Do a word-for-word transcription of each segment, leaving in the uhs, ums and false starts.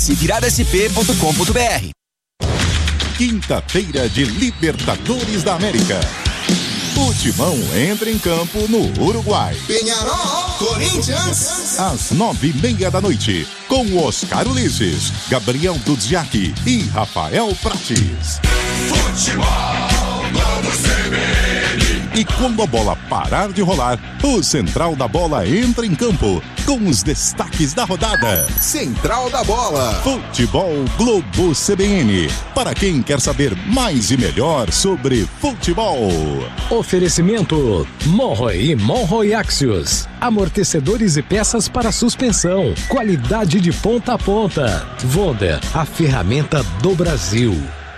Acesse virada s p ponto com ponto b r. Quinta-feira de Libertadores da América. O Timão entra em campo no Uruguai. Peñarol, Corinthians. Às nove e meia da noite, com Oscar Ulisses, Gabriel Dudziak e Rafael Prates. Futebol, novo C B N. E quando a bola parar de rolar, o Central da Bola entra em campo com os destaques da rodada. Central da Bola. Futebol Globo C B N. Para quem quer saber mais e melhor sobre futebol. Oferecimento Monroe e Monroe Axios. Amortecedores e peças para suspensão. Qualidade de ponta a ponta. Wonder, a ferramenta do Brasil.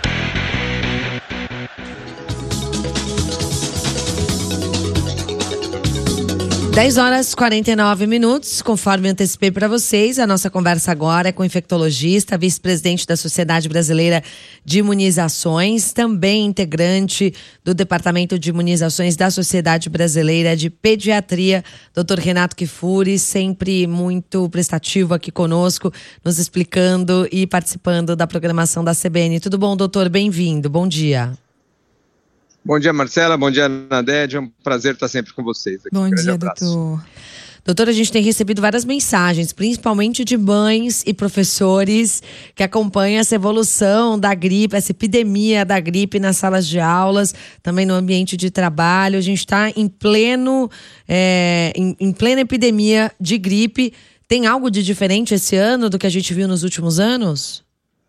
dez horas e quarenta e nove minutos, conforme antecipei para vocês, a nossa conversa agora é com o infectologista, vice-presidente da Sociedade Brasileira de Imunizações, também integrante do Departamento de Imunizações da Sociedade Brasileira de Pediatria, doutor Renato Kfouri, sempre muito prestativo aqui conosco, nos explicando e participando da programação da C B N. Tudo bom, doutor? Bem-vindo, bom dia. Bom dia, Marcela. Bom dia, Nadege. É um prazer estar sempre com vocês aqui. Bom um dia, abraço. doutor. Doutora, a gente tem recebido várias mensagens, principalmente de mães e professores que acompanham essa evolução da gripe, essa epidemia da gripe nas salas de aulas, também no ambiente de trabalho. A gente está em pleno, é, em, em plena epidemia de gripe. Tem algo de diferente esse ano do que a gente viu nos últimos anos?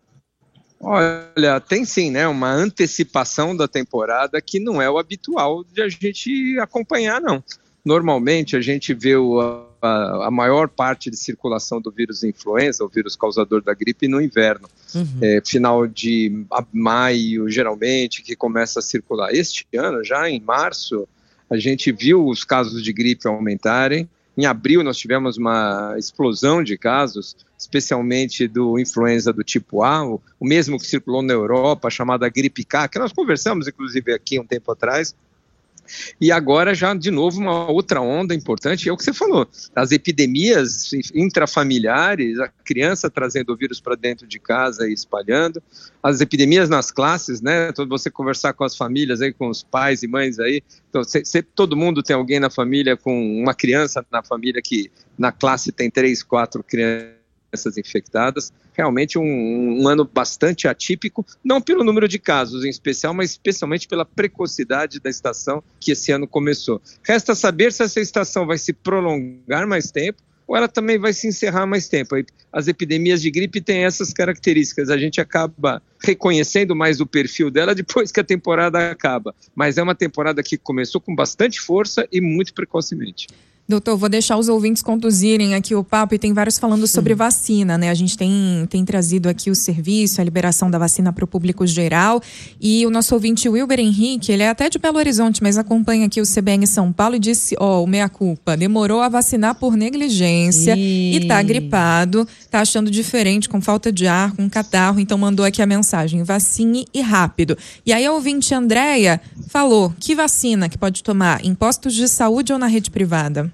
Olha, tem sim, né? Uma antecipação da temporada que não é o habitual de a gente acompanhar, não. Normalmente a gente vê o, a, a maior parte de circulação do vírus influenza, o vírus causador da gripe, no inverno. Uhum. É, final de maio, geralmente, que começa a circular. Este ano, já em março, a gente viu os casos de gripe aumentarem. Em abril nós tivemos uma explosão de casos, especialmente do influenza do tipo A, o, o mesmo que circulou na Europa, chamada gripe K, que nós conversamos inclusive aqui um tempo atrás. E agora já de novo uma outra onda importante, é o que você falou, as epidemias intrafamiliares, a criança trazendo o vírus para dentro de casa e espalhando, as epidemias nas classes, né, todo você conversar com as famílias aí, com os pais e mães aí, então, se, se, todo mundo tem alguém na família com uma criança na família que na classe tem três, quatro crianças infectadas, realmente um, um ano bastante atípico, não pelo número de casos em especial, mas especialmente pela precocidade da estação que esse ano começou. Resta saber se essa estação vai se prolongar mais tempo ou ela também vai se encerrar mais tempo. As epidemias de gripe têm essas características, a gente acaba reconhecendo mais o perfil dela depois que a temporada acaba, mas é uma temporada que começou com bastante força e muito precocemente. Doutor, vou deixar os ouvintes conduzirem aqui o papo e tem vários falando sobre vacina, né? A gente tem, tem trazido aqui o serviço, a liberação da vacina para o público geral e o nosso ouvinte Wilber Henrique, ele é até de Belo Horizonte, mas acompanha aqui o C B N São Paulo e disse, ó, oh, o meia culpa, demorou a vacinar por negligência e, e tá gripado, tá achando diferente, com falta de ar, com catarro, então mandou aqui a mensagem, vacine e rápido. E aí a ouvinte Andréia falou, que vacina que pode tomar, em postos de saúde ou na rede privada?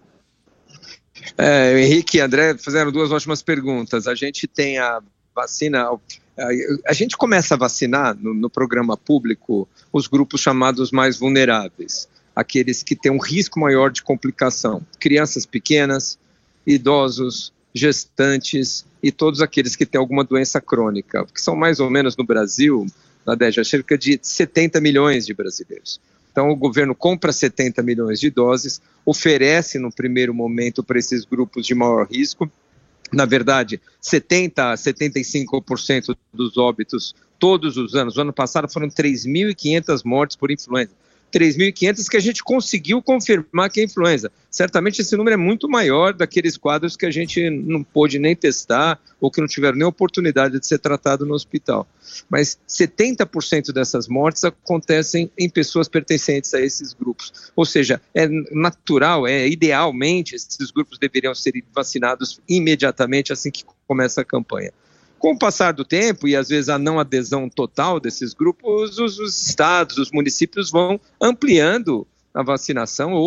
É, Henrique e André fizeram duas ótimas perguntas. A gente tem a vacina, a gente começa a vacinar no, no programa público os grupos chamados mais vulneráveis, aqueles que têm um risco maior de complicação, crianças pequenas, idosos, gestantes e todos aqueles que têm alguma doença crônica, que são mais ou menos no Brasil, na D E J, cerca de setenta milhões de brasileiros. Então, o governo compra setenta milhões de doses, oferece no primeiro momento para esses grupos de maior risco. Na verdade, setenta a setenta e cinco por cento dos óbitos todos os anos. O ano passado foram três mil e quinhentas mortes por influenza. três mil e quinhentas que a gente conseguiu confirmar que é influenza. Certamente esse número é muito maior daqueles quadros que a gente não pôde nem testar ou que não tiveram nem oportunidade de ser tratado no hospital. Mas setenta por cento dessas mortes acontecem em pessoas pertencentes a esses grupos. Ou seja, é natural, é idealmente, esses grupos deveriam ser vacinados imediatamente assim que começa a campanha. Com o passar do tempo e às vezes a não adesão total desses grupos, os, os estados, os municípios vão ampliando a vacinação ou